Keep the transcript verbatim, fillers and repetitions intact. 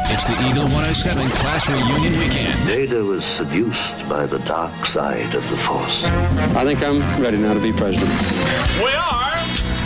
It's the Eagle one oh seven Class Reunion Weekend. Data was seduced by the dark side of the Force. I think I'm ready now to be president. We are